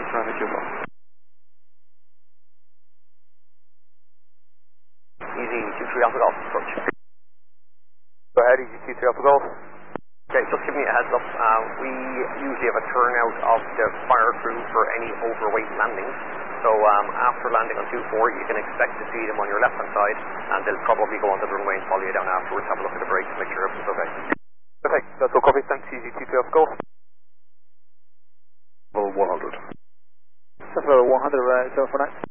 Traffic Cuba. Easy 23 Alpha Golf, approach. Go ahead, easy 23 Alpha Golf. Okay, just giving you a heads up, we usually have a turnout of the fire crew for any overweight landings. So after landing on 24, you can expect to see them on your left-hand side, and they'll probably go on the runway and follow you down afterwards, have a look at the brakes, make sure everything's okay. Perfect, that's all copy, thanks, easy 23 Alpha Golf. Level 100. That's level 100, so for next.